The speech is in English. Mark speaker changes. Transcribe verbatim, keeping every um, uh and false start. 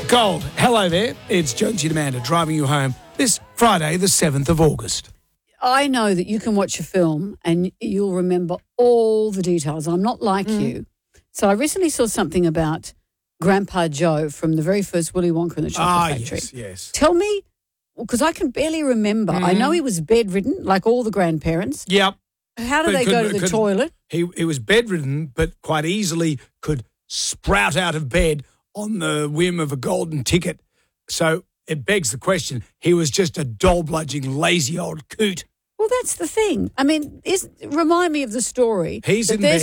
Speaker 1: Gold, hello there. It's Jonesy and Amanda driving you home this Friday, the seventh of August.
Speaker 2: I know that you can watch a film and you'll remember all the details. I'm not like mm. you. So I recently saw something about Grandpa Joe from the very first Willy Wonka and the Chocolate
Speaker 1: ah,
Speaker 2: Factory.
Speaker 1: yes, yes.
Speaker 2: Tell me, because I can barely remember. Mm. I know he was bedridden, like all the grandparents.
Speaker 1: Yep.
Speaker 2: How do they go to the
Speaker 1: could,
Speaker 2: toilet?
Speaker 1: He, he was bedridden, but quite easily could sprout out of bed on the whim of a golden ticket. So it begs the question, he was just a doll-bludging, lazy old coot.
Speaker 2: Well, that's the thing. I mean, is, remind me of the story.
Speaker 1: He's in bed.